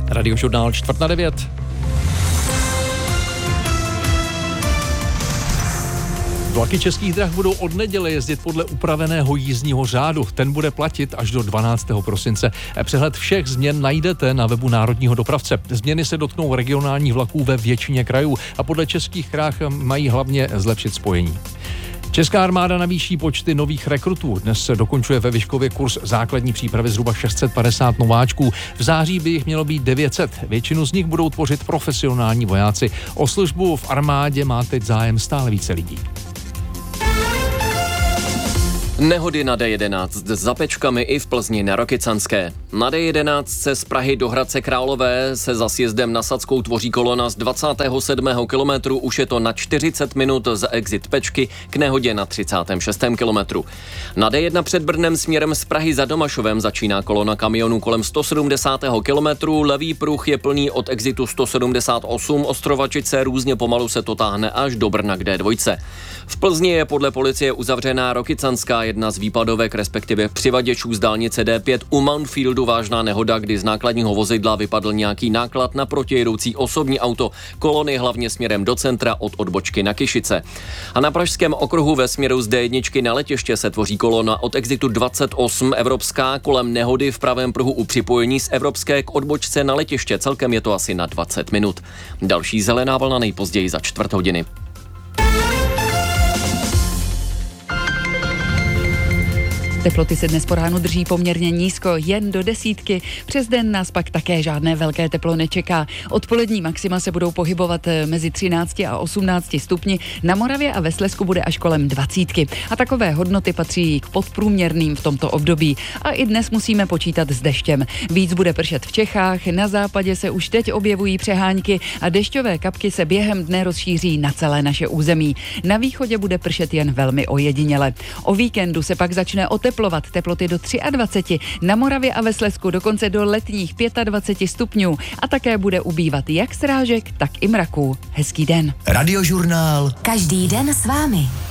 Radiožurnál 8:45. Vlaky Českých drah budou od neděle jezdit podle upraveného jízdního řádu. Ten bude platit až do 12. prosince. Přehled všech změn najdete na webu Národního dopravce. Změny se dotknou regionálních vlaků ve většině krajů a podle Českých drah mají hlavně zlepšit spojení. Česká armáda navýší počty nových rekrutů. Dnes se dokončuje ve Vyškově kurz základní přípravy zhruba 650 nováčků. V září by jich mělo být 900. Většinu z nich budou tvořit profesionální vojáci. O službu v armádě má teď zájem stále více lidí. Nehody na D11 s zapečkami i v Plzni na Rokycanské. Na D11 z Prahy do Hradce Králové se za sjezdem na Sadskou tvoří kolona z 27. kilometru, už je to na 40 minut z exit Pečky k nehodě na 36. kilometru. Na D1 před Brnem směrem z Prahy za Domašovem začíná kolona kamionů kolem 170. kilometru, levý pruh je plný od exitu 178, Ostrovačice, různě pomalu se to táhne až do Brna k D2. V Plzni je podle policie uzavřená Rokycanská, jedna z výpadovek, respektive přivaděčů z dálnice D5 u Mountfieldu vážná nehoda, kdy z nákladního vozidla vypadl nějaký náklad na protijedoucí osobní auto, kolony hlavně směrem do centra od odbočky na Kyšice. A na pražském okruhu ve směru z D1 na letiště se tvoří kolona od exitu 28 Evropská kolem nehody v pravém pruhu u připojení z Evropské k odbočce na letiště. Celkem je to asi na 20 minut. Další zelená vlna nejpozději za 4 hodiny. Teploty se dnes po ránu drží poměrně nízko, jen do 10. Přes den nás pak také žádné velké teplo nečeká. Odpolední maxima se budou pohybovat mezi 13 a 18 stupni. Na Moravě a ve Slezsku bude až kolem 20. A takové hodnoty patří k podprůměrným v tomto období. A i dnes musíme počítat s deštěm. Víc bude pršet v Čechách, na západě se už teď objevují přehánky a dešťové kapky se během dne rozšíří na celé naše území. Na východě bude pršet jen velmi ojediněle. O víkendu se pak začne oteplovat, teploty do 23, na Moravě a ve Slezsku dokonce do letních 25 stupňů a také bude ubývat jak srážek, tak i mraků. Hezký den. Radiožurnál. Každý den s vámi.